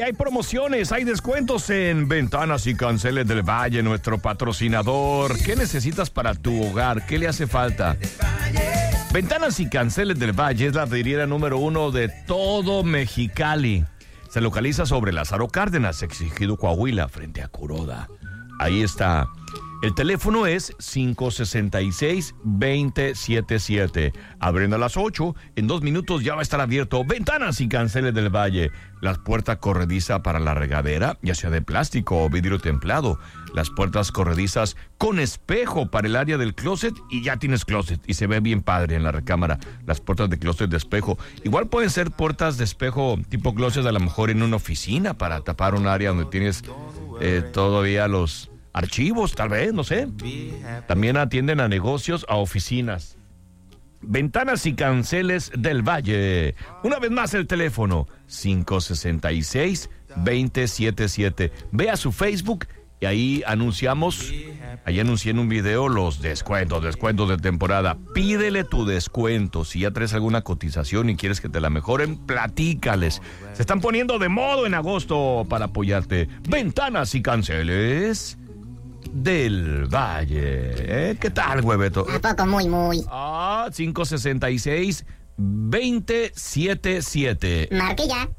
hay promociones, hay descuentos en Ventanas y Canceles del Valle, nuestro patrocinador. ¿Qué necesitas para tu hogar? ¿Qué le hace falta? Ventanas y Canceles del Valle es la vidriera número 1 de todo Mexicali. Se localiza sobre Lázaro Cárdenas, Ejido Coahuila, frente a Curoda. Ahí está. El teléfono es 566-2077. Abriendo a las 8, en 2 minutos ya va a estar abierto. Ventanas y Canceles del Valle. Las puertas corredizas para la regadera, ya sea de plástico o vidrio templado. Las puertas corredizas con espejo para el área del closet y ya tienes closet y se ve bien padre en la recámara. Las puertas de closet de espejo. Igual pueden ser puertas de espejo tipo closet a lo mejor en una oficina para tapar un área donde tienes todavía los archivos, tal vez, no sé. También atienden a negocios, a oficinas. Ventanas y Canceles del Valle. Una vez más el teléfono, 566-2077. Ve a su Facebook y ahí anuncié en un video los descuentos de temporada. Pídele tu descuento. Si ya traes alguna cotización y quieres que te la mejoren, platícales. Se están poniendo de modo en agosto para apoyarte. Ventanas y Canceles del Valle. ¿Qué tal, hueveto? Un poco muy. 566-2077. Marque ya.